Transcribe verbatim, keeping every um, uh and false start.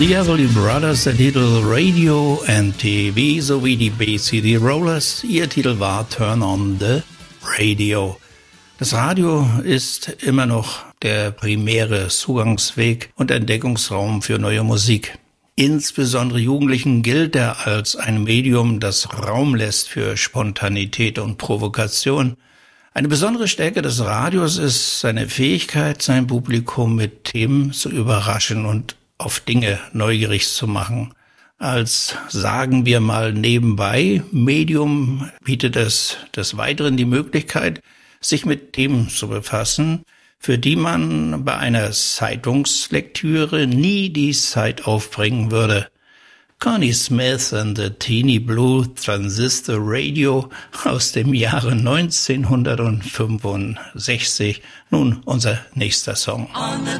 The Everly Brothers, der Titel Radio and T V sowie die Bay City Rollers. Ihr Titel war Turn on the Radio. Das Radio ist immer noch der primäre Zugangsweg und Entdeckungsraum für neue Musik. Insbesondere Jugendlichen gilt er als ein Medium, das Raum lässt für Spontanität und Provokation. Eine besondere Stärke des Radios ist seine Fähigkeit, sein Publikum mit Themen zu überraschen und auf Dinge neugierig zu machen. Als, sagen wir mal, nebenbei Medium bietet es des Weiteren die Möglichkeit, sich mit Themen zu befassen, für die man bei einer Zeitungslektüre nie die Zeit aufbringen würde. Connie Smith and the Teeny Blue Transistor Radio aus dem Jahre neunzehnhundertfünfundsechzig. Nun unser nächster Song. On the